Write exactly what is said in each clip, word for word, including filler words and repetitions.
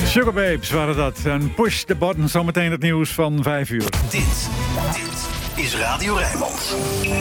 Sugar Babes waren dat. En Push the Button, zometeen het nieuws van vijf uur. Dit, dit is Radio Rijnmond.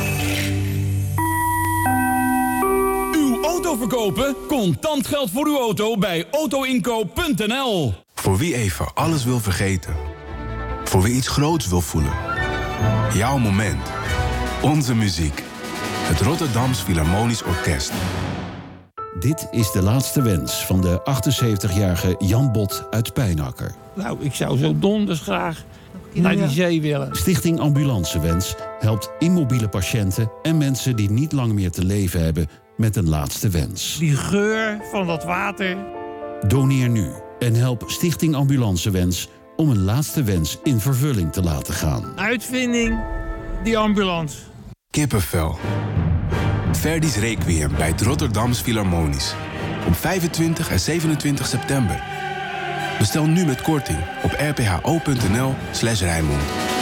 Uw auto verkopen? Contant geld voor uw auto bij autoinkoop punt n l. Voor wie even alles wil vergeten. Voor wie iets groots wil voelen. Jouw moment. Onze muziek. Het Rotterdams Philharmonisch Orkest. Dit is de laatste wens van de achtenzeventigjarige Jan Bot uit Pijnakker. Nou, ik zou zo donders graag naar die zee willen. Stichting Ambulancewens helpt immobiele patiënten en mensen die niet lang meer te leven hebben met een laatste wens. Die geur van dat water. Doneer nu en help Stichting Ambulancewens om een laatste wens in vervulling te laten gaan. Uitvinding, die ambulance. Kippenvel. Verdi's Requiem bij het Rotterdams Philharmonisch. Op vijfentwintig en zevenentwintig september. Bestel nu met korting op r p h o punt n l slash Rijnmond.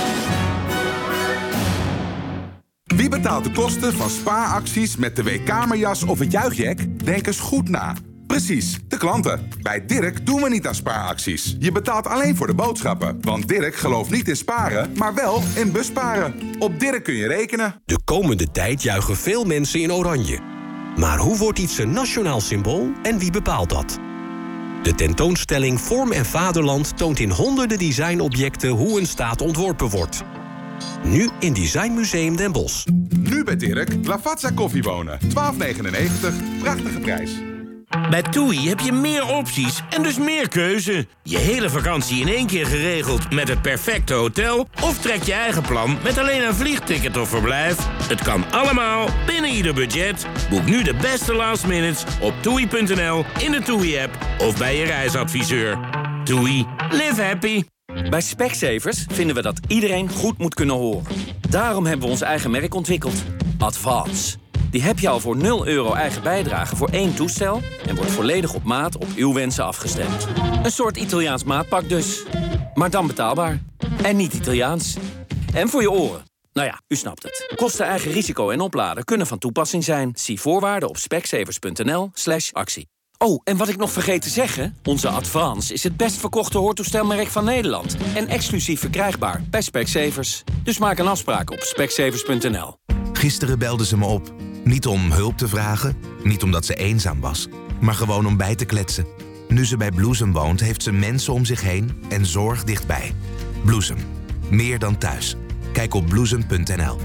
Wie betaalt de kosten van spaaracties met de Weekkamerjas of het Juichjack? Denk eens goed na. Precies, de klanten. Bij Dirk doen we niet aan spaaracties. Je betaalt alleen voor de boodschappen. Want Dirk gelooft niet in sparen, maar wel in busparen. Op Dirk kun je rekenen. De komende tijd juichen veel mensen in oranje. Maar hoe wordt iets een nationaal symbool en wie bepaalt dat? De tentoonstelling Vorm en Vaderland toont in honderden designobjecten hoe een staat ontworpen wordt. Nu in Designmuseum Den Bosch. Nu bij Dirk, Lavazza koffiebonen. twaalf negenennegentig, prachtige prijs. Bij TUI heb je meer opties en dus meer keuze. Je hele vakantie in één keer geregeld met het perfecte hotel? Of trek je eigen plan met alleen een vliegticket of verblijf? Het kan allemaal binnen ieder budget. Boek nu de beste last minutes op toei punt n l, in de TUI-app of bij je reisadviseur. TUI, live happy. Bij Specsavers vinden we dat iedereen goed moet kunnen horen. Daarom hebben we ons eigen merk ontwikkeld. Advance. Die heb je al voor nul euro eigen bijdrage voor één toestel en wordt volledig op maat op uw wensen afgestemd. Een soort Italiaans maatpak dus. Maar dan betaalbaar. En niet Italiaans. En voor je oren. Nou ja, u snapt het. Kosten, eigen risico en opladen kunnen van toepassing zijn. Zie voorwaarden op specsavers punt n l slash actie. Oh, en wat ik nog vergeet te zeggen. Onze Advance is het best verkochte hoortoestelmerk van Nederland. En exclusief verkrijgbaar bij Specsavers. Dus maak een afspraak op specsavers punt n l. Gisteren belde ze me op. Niet om hulp te vragen, niet omdat ze eenzaam was, maar gewoon om bij te kletsen. Nu ze bij Bloesem woont, heeft ze mensen om zich heen en zorg dichtbij. Bloesem. Meer dan thuis. Kijk op bloesem punt n l.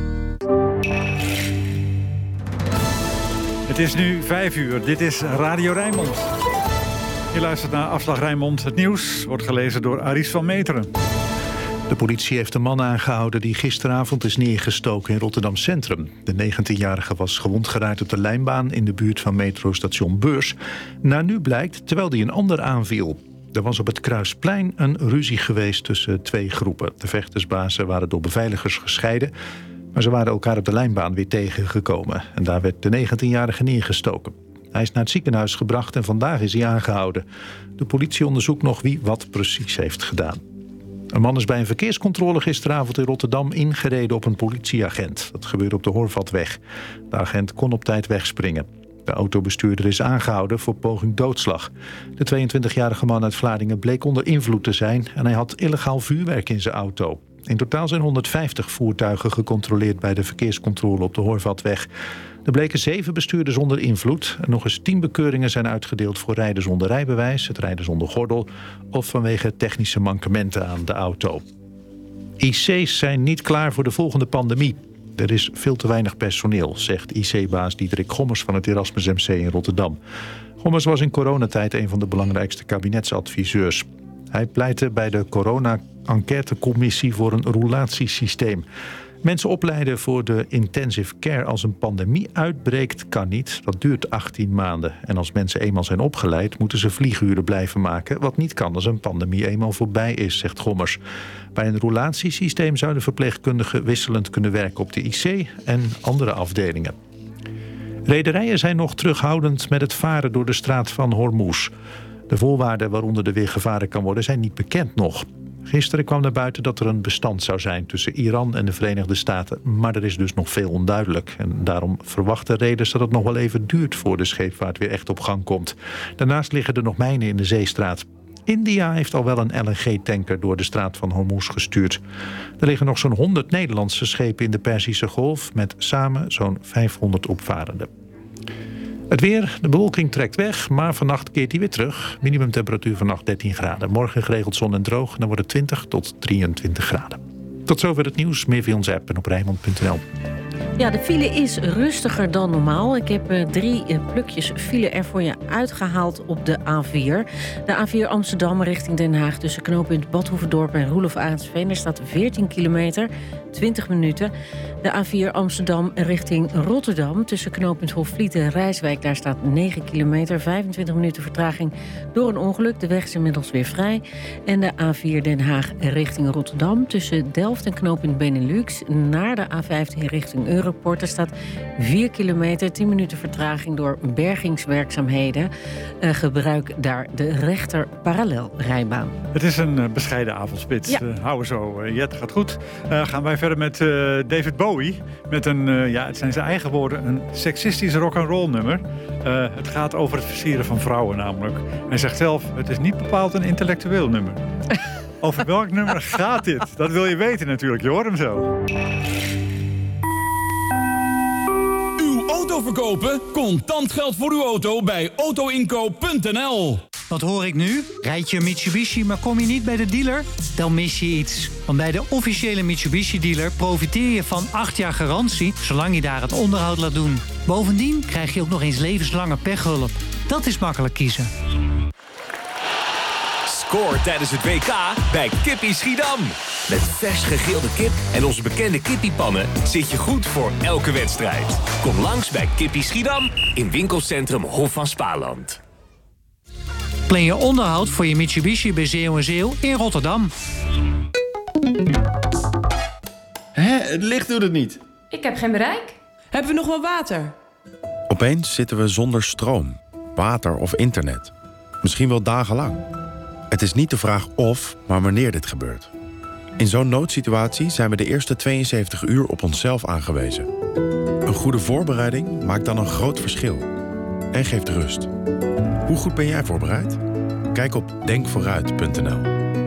Het is nu vijf uur. Dit is Radio Rijnmond. Je luistert naar Afslag Rijnmond. Het nieuws wordt gelezen door Aries van Meteren. De politie heeft een man aangehouden die gisteravond is neergestoken in Rotterdam Centrum. De negentienjarige was gewond geraakt op de lijnbaan in de buurt van metrostation Beurs. Naar nu blijkt, terwijl hij een ander aanviel. Er was op het Kruisplein een ruzie geweest tussen twee groepen. De vechtersbazen waren door beveiligers gescheiden, maar ze waren elkaar op de lijnbaan weer tegengekomen. En daar werd de negentienjarige neergestoken. Hij is naar het ziekenhuis gebracht en vandaag is hij aangehouden. De politie onderzoekt nog wie wat precies heeft gedaan. Een man is bij een verkeerscontrole gisteravond in Rotterdam ingereden op een politieagent. Dat gebeurde op de Horvatweg. De agent kon op tijd wegspringen. De autobestuurder is aangehouden voor poging doodslag. De tweeëntwintigjarige man uit Vlaardingen bleek onder invloed te zijn en hij had illegaal vuurwerk in zijn auto. In totaal zijn honderdvijftig voertuigen gecontroleerd bij de verkeerscontrole op de Horvatweg. Er bleken zeven bestuurders onder invloed. En nog eens tien bekeuringen zijn uitgedeeld voor rijden zonder rijbewijs, het rijden zonder gordel of vanwege technische mankementen aan de auto. I C's zijn niet klaar voor de volgende pandemie. Er is veel te weinig personeel, zegt I C-baas Diederik Gommers van het Erasmus M C in Rotterdam. Gommers was in coronatijd een van de belangrijkste kabinetsadviseurs. Hij pleitte bij de corona-enquêtecommissie voor een roulatiesysteem. Mensen opleiden voor de intensive care als een pandemie uitbreekt kan niet. Dat duurt achttien maanden. En als mensen eenmaal zijn opgeleid, moeten ze vlieguren blijven maken, wat niet kan als een pandemie eenmaal voorbij is, zegt Gommers. Bij een roulatiesysteem zouden verpleegkundigen wisselend kunnen werken op de I C en andere afdelingen. Rederijen zijn nog terughoudend met het varen door de straat van Hormuz. De voorwaarden waaronder er weer gevaren kan worden zijn niet bekend nog. Gisteren kwam naar buiten dat er een bestand zou zijn tussen Iran en de Verenigde Staten. Maar er is dus nog veel onduidelijk. En daarom verwachten reders dat het nog wel even duurt voor de scheepvaart weer echt op gang komt. Daarnaast liggen er nog mijnen in de zeestraat. India heeft al wel een L N G-tanker door de straat van Hormuz gestuurd. Er liggen nog zo'n honderd Nederlandse schepen in de Perzische Golf met samen zo'n vijfhonderd opvarenden. Het weer, de bewolking trekt weg, maar vannacht keert hij weer terug. Minimumtemperatuur vannacht dertien graden. Morgen geregeld zon en droog, dan wordt het twintig tot drieëntwintig graden. Tot zover het nieuws. Meer via onze app en op Rijnmond punt n l. Ja, de file is rustiger dan normaal. Ik heb uh, drie uh, plukjes file er voor je uitgehaald op de A vier. De A vier Amsterdam richting Den Haag tussen knooppunt Badhoevedorp en Roelof Arendsveen. Er staat veertien kilometer, twintig minuten. De A vier Amsterdam richting Rotterdam tussen knooppunt Hofvliet en Rijswijk. Daar staat negen kilometer, vijfentwintig minuten vertraging door een ongeluk. De weg is inmiddels weer vrij. En de A vier Den Haag richting Rotterdam tussen Delft en knooppunt Benelux naar de A vijftien richting Europort. Er staat vier kilometer, tien minuten vertraging door bergingswerkzaamheden. Uh, gebruik daar de rechter parallelrijbaan. Het is een uh, bescheiden avondspits. Ja. Uh, hou zo, uh, Jet, gaat goed. Uh, gaan wij verder met uh, David Bowie. Met een, uh, ja, het zijn zijn eigen woorden, een seksistisch rock'n'roll nummer. Uh, het gaat over het versieren van vrouwen namelijk. Hij zegt zelf, het is niet bepaald een intellectueel nummer. Over welk nummer gaat dit? Dat wil je weten natuurlijk, je hoort hem zo. Auto verkopen? Contant geld voor uw auto bij auto inkoop punt n l. Wat hoor ik nu? Rijd je een Mitsubishi, maar kom je niet bij de dealer? Dan mis je iets. Want bij de officiële Mitsubishi-dealer profiteer je van acht jaar garantie, zolang je daar het onderhoud laat doen. Bovendien krijg je ook nog eens levenslange pechhulp. Dat is makkelijk kiezen. Scoor tijdens het W K bij Kippie Schiedam. Met vers gegrilde kip en onze bekende kippiepannen zit je goed voor elke wedstrijd. Kom langs bij Kippie Schiedam in winkelcentrum Hof van Spaarland. Plan je onderhoud voor je Mitsubishi bij Zeeuw en Zeeuw in Rotterdam. Hé, het licht doet het niet. Ik heb geen bereik. Hebben we nog wel water? Opeens zitten we zonder stroom, water of internet. Misschien wel dagenlang. Het is niet de vraag of, maar wanneer dit gebeurt. In zo'n noodsituatie zijn we de eerste tweeënzeventig uur op onszelf aangewezen. Een goede voorbereiding maakt dan een groot verschil. En geeft rust. Hoe goed ben jij voorbereid? Kijk op denk vooruit punt n l.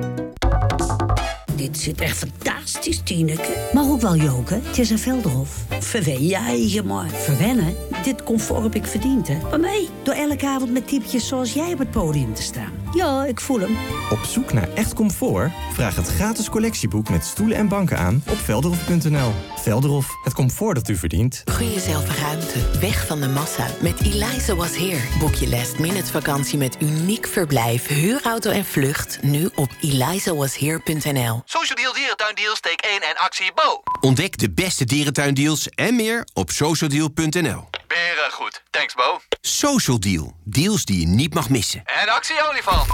Dit zit echt fantastisch, Tineke. Maar ook wel Joke, het is een Velderhof. Verwen je eigen maar. Verwennen? Dit comfort heb ik verdiend, hè. Maar mij, door elke avond met typjes zoals jij op het podium te staan. Ja, ik voel hem. Op zoek naar echt comfort? Vraag het gratis collectieboek met stoelen en banken aan op velderhof punt n l. Velderhof, het comfort dat u verdient. Gun jezelf ruimte, weg van de massa. Met Eliza Was Here. Boek je last minute vakantie met uniek verblijf, huurauto en vlucht. Nu op eliza was here punt n l. Social Deal Dierentuindeals, steek één en actie Bo. Ontdek de beste dierentuindeals en meer op social deal punt n l. Beren goed. Thanks, Bo. Social Deal. Deals die je niet mag missen. En actie olifant.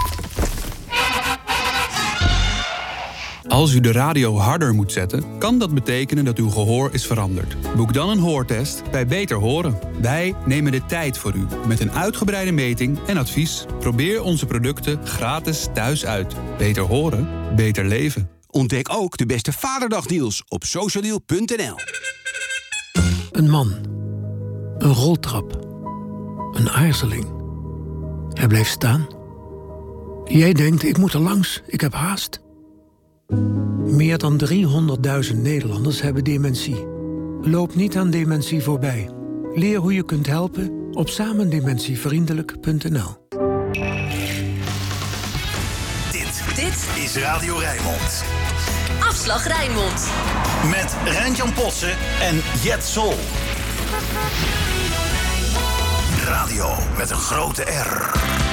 Als u de radio harder moet zetten, kan dat betekenen dat uw gehoor is veranderd. Boek dan een hoortest bij Beter Horen. Wij nemen de tijd voor u met een uitgebreide meting en advies. Probeer onze producten gratis thuis uit. Beter horen, beter leven. Ontdek ook de beste Vaderdagdeals op social deal punt n l. Een man. Een roltrap. Een aarzeling. Hij blijft staan. Jij denkt, ik moet er langs, ik heb haast. Meer dan driehonderdduizend Nederlanders hebben dementie. Loop niet aan dementie voorbij. Leer hoe je kunt helpen op samendementievriendelijk punt n l. Dit, dit is Radio Rijnmond. Afslag Rijnmond. Met Rijn-Jan Potzen en Jet Sol. Radio met een grote R.